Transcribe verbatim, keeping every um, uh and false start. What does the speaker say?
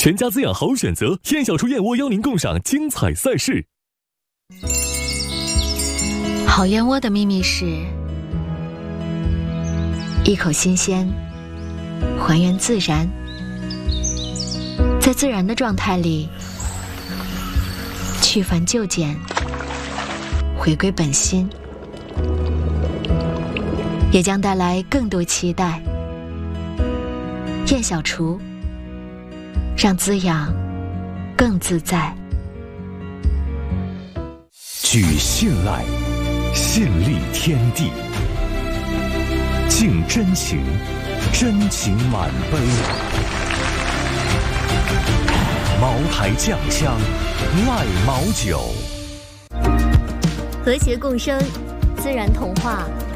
全家滋养好选择，燕小厨燕窝邀您共赏精彩赛事。 好燕窝的秘密是一口新鲜，还原自然，在自然的状态里去繁就简，回归本心，也将带来更多期待。燕小厨，让滋养更自在。 举信赖，信立天地，敬真情，真情满杯。茅台酱香，赖茅酒。 和谐共生，自然童话。